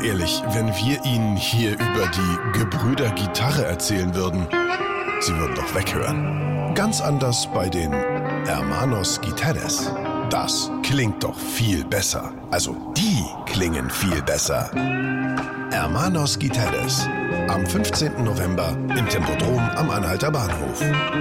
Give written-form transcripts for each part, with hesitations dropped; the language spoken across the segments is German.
Ehrlich, wenn wir Ihnen hier über die Gebrüder Gitarre erzählen würden, Sie würden doch weghören. Ganz anders bei den Hermanos Guitars. Das klingt doch viel besser. Also, die klingen viel besser. Hermanos Guitars. Am 15. November im Tempodrom am Anhalter Bahnhof.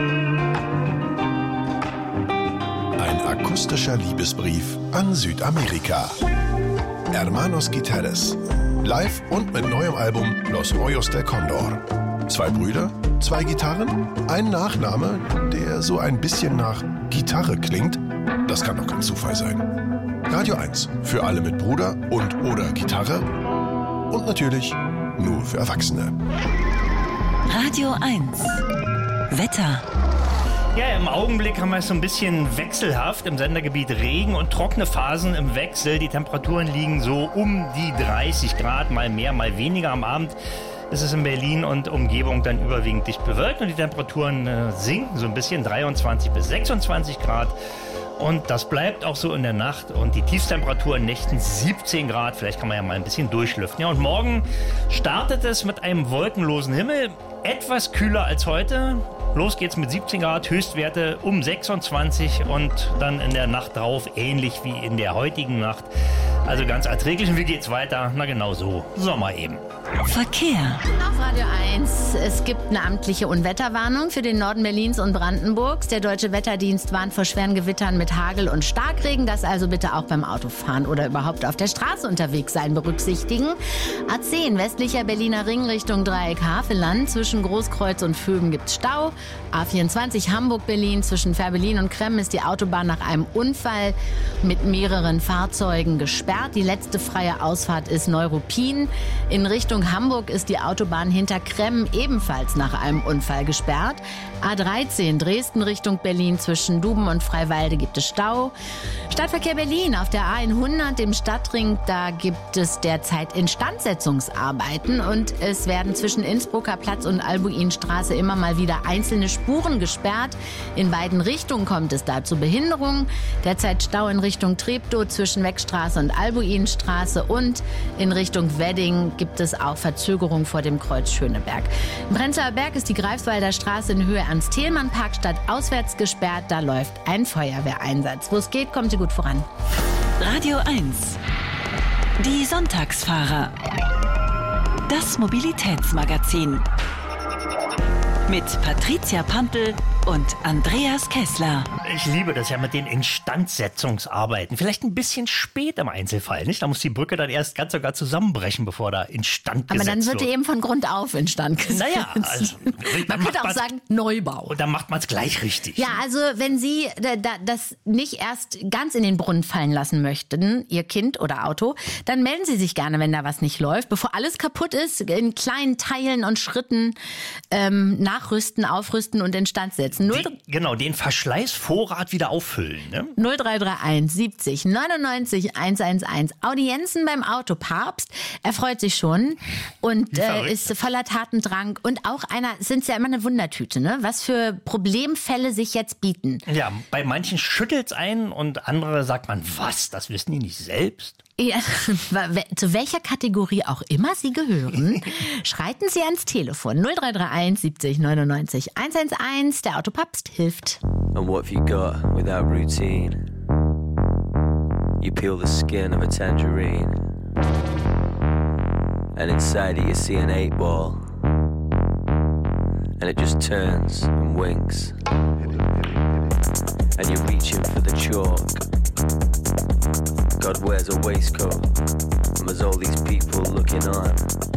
Ein akustischer Liebesbrief an Südamerika. Hermanos Guitars. Live und mit neuem Album Los Rollos del Condor. 2 Brüder, 2 Gitarren, ein Nachname, der so ein bisschen nach Gitarre klingt. Das kann doch kein Zufall sein. Radio 1 für alle mit Bruder und oder Gitarre. Und natürlich nur für Erwachsene. Radio 1. Wetter. Ja, im Augenblick haben wir es so ein bisschen wechselhaft im Sendergebiet Regen und trockene Phasen im Wechsel. Die Temperaturen liegen so um die 30 Grad, mal mehr, mal weniger. Am Abend ist es in Berlin und Umgebung dann überwiegend dicht bewölkt und die Temperaturen sinken so ein bisschen, 23 bis 26 Grad. Und das bleibt auch so in der Nacht und die Tiefstemperatur in Nächten 17 Grad. Vielleicht kann man ja mal ein bisschen durchlüften. Ja, und morgen startet es mit einem wolkenlosen Himmel. Etwas kühler als heute. Los geht's mit 17 Grad, Höchstwerte um 26 und dann in der Nacht drauf ähnlich wie in der heutigen Nacht. Also ganz erträglich. Und wie geht's weiter? Na genau so. Sommer eben. Verkehr. Auf Radio 1. Es gibt eine amtliche Unwetterwarnung für den Norden Berlins und Brandenburgs. Der Deutsche Wetterdienst warnt vor schweren Gewittern mit Hagel und Starkregen. Das also bitte auch beim Autofahren oder überhaupt auf der Straße unterwegs sein berücksichtigen. A10 westlicher Berliner Ring Richtung Dreieck Havelland. Zwischen Großkreuz und Vöben gibt's Stau. A24 Hamburg-Berlin zwischen Fährberlin und Kremm ist die Autobahn nach einem Unfall mit mehreren Fahrzeugen gesperrt. Die letzte freie Ausfahrt ist Neuruppin. In Richtung Hamburg ist die Autobahn hinter Kremm ebenfalls nach einem Unfall gesperrt. A13 Dresden Richtung Berlin zwischen Duben und Freiwalde gibt es Stau. Stadtverkehr Berlin auf der A100 im Stadtring, da gibt es derzeit Instandsetzungsarbeiten und es werden zwischen Innsbrucker Platz und Albuinstraße immer mal wieder einzelne Spuren gesperrt. In beiden Richtungen kommt es da zu Behinderungen. Derzeit Stau in Richtung Treptow zwischen Weckstraße und Albuinstraße und in Richtung Wedding gibt es auch Verzögerung vor dem Kreuz Schöneberg. Im Prenzlauer Berg ist die Greifswalder Straße in Höhe Ernst-Thälmann-Parkstadt auswärts gesperrt. Da läuft ein Feuerwehreinsatz. Wo es geht, kommt sie gut voran. Radio 1. Die Sonntagsfahrer. Das Mobilitätsmagazin. Mit Patricia Pampel und Andreas Kessler. Ich liebe das ja mit den Instandsetzungsarbeiten. Vielleicht ein bisschen spät im Einzelfall, nicht? Da muss die Brücke dann erst ganz sogar zusammenbrechen, bevor da instand gesetzt wird. Aber dann wird die eben von Grund auf instand gesetzt. Naja, also, man könnte auch sagen Neubau. Und dann macht man es gleich richtig. Ja, also wenn Sie das nicht erst ganz in den Brunnen fallen lassen möchten, Ihr Kind oder Auto, dann melden Sie sich gerne, wenn da was nicht läuft. Bevor alles kaputt ist, in kleinen Teilen und Schritten nachrüsten, aufrüsten und instand setzen. Den Verschleißvorrat wieder auffüllen. Ne? 0331 70 99 111. Audienzen beim Autopapst. Er freut sich schon und ist voller Tatendrang. Und auch sind ja immer eine Wundertüte, ne? Was für Problemfälle sich jetzt bieten. Ja, bei manchen schüttelt's ein und andere sagt man, was, das wissen die nicht selbst? Ja, zu welcher Kategorie auch immer Sie gehören, schreiten Sie ans Telefon 0331 70 99 111. Der Autopapst hilft. And what have you got without routine? You peel the skin of a tangerine, and inside it you see an 8-ball, and it just turns and winks, and you're reaching for the chalk. God wears a waistcoat, and there's all these people looking on.